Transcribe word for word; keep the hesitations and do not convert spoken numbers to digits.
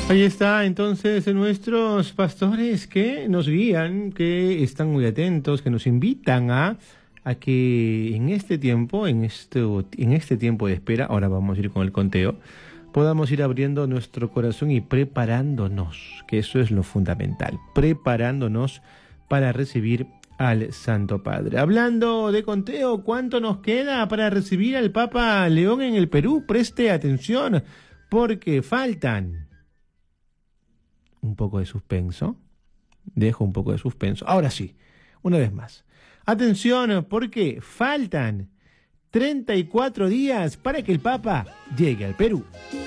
Ahí está entonces nuestros pastores que nos guían, que están muy atentos, que nos invitan a, a que en este tiempo, en, esto, en este tiempo de espera, ahora vamos a ir con el conteo, podamos ir abriendo nuestro corazón y preparándonos, que eso es lo fundamental, preparándonos para recibir al Santo Padre. Hablando de conteo, ¿cuánto nos queda para recibir al Papa León en el Perú? Preste atención, porque faltan un poco de suspenso. Dejo un poco de suspenso. Ahora sí, una vez más. Atención, porque faltan treinta y cuatro días para que el Papa llegue al Perú.